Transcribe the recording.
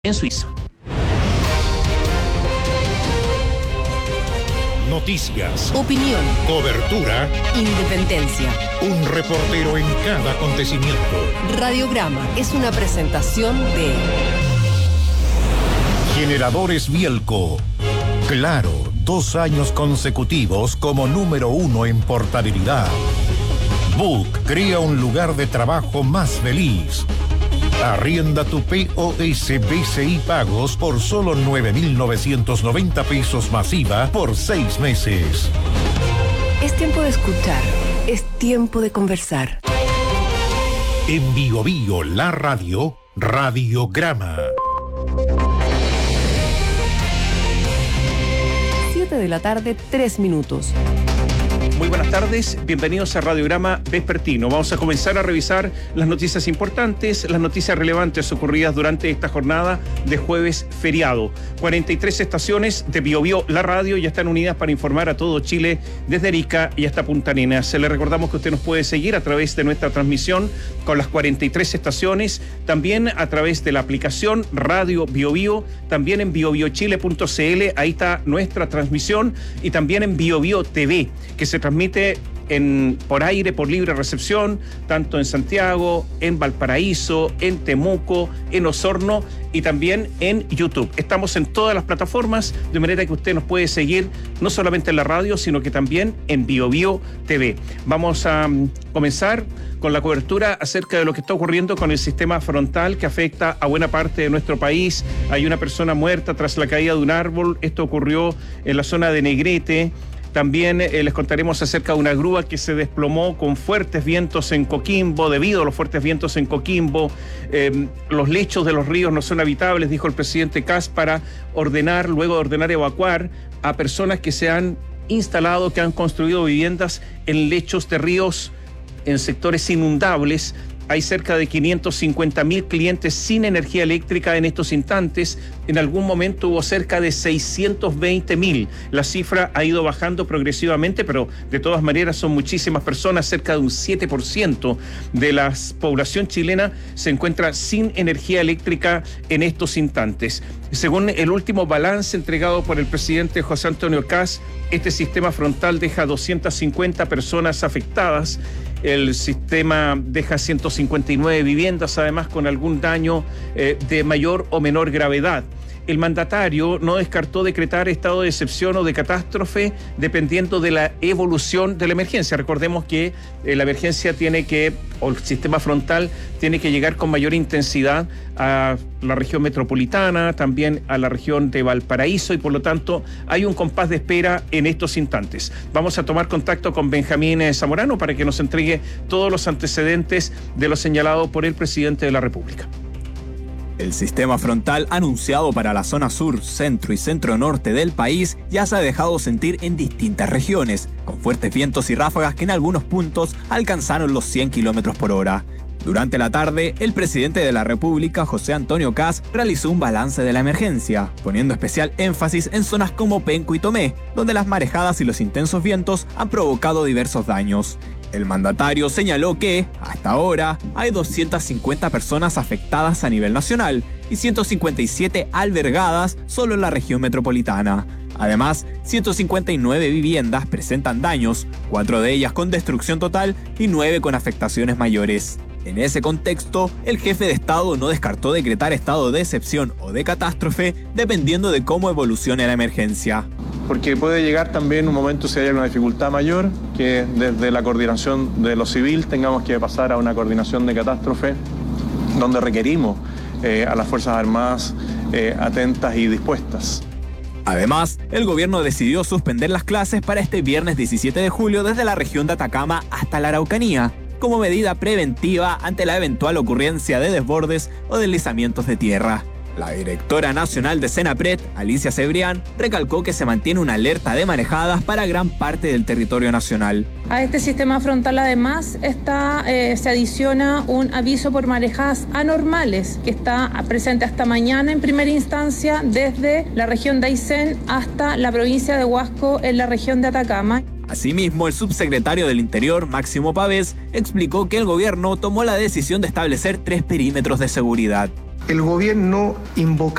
en Suiza. Noticias, opinión, cobertura, independencia. Un reportero en cada acontecimiento. Radiograma es una presentación de Generadores Bielco. Claro, 2 años consecutivos como número 1 en portabilidad. Book crea un lugar de trabajo más feliz. Arrienda tu POS BCI Pagos por solo 9.990 pesos masiva por 6 meses. Es tiempo de escuchar, es tiempo de conversar. En Bio Bio, la radio, Radiograma. 7 de la tarde, 3 minutos. Muy buenas tardes, bienvenidos a Radiograma Vespertino. Vamos a comenzar a revisar las noticias importantes, las noticias relevantes ocurridas durante esta jornada de jueves feriado. 43 estaciones de Bio Bio, la radio, ya están unidas para informar a todo Chile desde Arica y hasta Punta Arenas. Le recordamos que usted nos puede seguir a través de nuestra transmisión con las 43 estaciones, también a través de la aplicación Radio Bio Bio, también en biobiochile.cl, ahí está nuestra transmisión, y también en Bio Bio TV, que se transmite por aire, por libre recepción, tanto en Santiago, en Valparaíso, en Temuco, en Osorno y también en YouTube. Estamos en todas las plataformas, de manera que usted nos puede seguir no solamente en la radio, sino que también en Bio Bio TV. Vamos a comenzar con la cobertura acerca de lo que está ocurriendo con el sistema frontal que afecta a buena parte de nuestro país. Hay una persona muerta tras la caída de un árbol. Esto ocurrió en la zona de Negrete. También les contaremos acerca de una grúa que se desplomó con fuertes vientos en Coquimbo. Debido a los fuertes vientos en Coquimbo, los lechos de los ríos no son habitables, dijo el presidente Kast, para luego de ordenar evacuar a personas que se han instalado, que han construido viviendas en lechos de ríos, en sectores inundables. Hay cerca de 550.000 clientes sin energía eléctrica en estos instantes. En algún momento hubo cerca de 620.000. La cifra ha ido bajando progresivamente, pero de todas maneras son muchísimas personas. Cerca de un 7% de la población chilena se encuentra sin energía eléctrica en estos instantes. Según el último balance entregado por el presidente José Antonio Kast, este sistema frontal deja 250 personas afectadas. El sistema deja 159 viviendas, además con algún daño de mayor o menor gravedad. El mandatario no descartó decretar estado de excepción o de catástrofe dependiendo de la evolución de la emergencia. Recordemos que la emergencia el sistema frontal tiene que llegar con mayor intensidad a la región metropolitana, también a la región de Valparaíso, y por lo tanto hay un compás de espera en estos instantes. Vamos a tomar contacto con Benjamín Zamorano para que nos entregue todos los antecedentes de lo señalado por el presidente de la República. El sistema frontal anunciado para la zona sur, centro y centro-norte del país ya se ha dejado sentir en distintas regiones, con fuertes vientos y ráfagas que en algunos puntos alcanzaron los 100 km por hora. Durante la tarde, el presidente de la República, José Antonio Kast, realizó un balance de la emergencia, poniendo especial énfasis en zonas como Penco y Tomé, donde las marejadas y los intensos vientos han provocado diversos daños. El mandatario señaló que, hasta ahora, hay 250 personas afectadas a nivel nacional y 157 albergadas solo en la región metropolitana. Además, 159 viviendas presentan daños, 4 de ellas con destrucción total y 9 con afectaciones mayores. En ese contexto, el jefe de Estado no descartó decretar estado de excepción o de catástrofe dependiendo de cómo evolucione la emergencia. Porque puede llegar también un momento, si hay una dificultad mayor, que desde la coordinación de lo civil tengamos que pasar a una coordinación de catástrofe, donde requerimos a las Fuerzas Armadas atentas y dispuestas. Además, el gobierno decidió suspender las clases para este viernes 17 de julio desde la región de Atacama hasta la Araucanía, como medida preventiva ante la eventual ocurrencia de desbordes o deslizamientos de tierra. La directora nacional de Senapred, Alicia Cebrián, recalcó que se mantiene una alerta de marejadas para gran parte del territorio nacional. A este sistema frontal además se adiciona un aviso por marejadas anormales que está presente hasta mañana en primera instancia desde la región de Aysén hasta la provincia de Huasco en la región de Atacama. Asimismo, el subsecretario del Interior, Máximo Pavés, explicó que el gobierno tomó la decisión de establecer 3 perímetros de seguridad. el gobierno invocar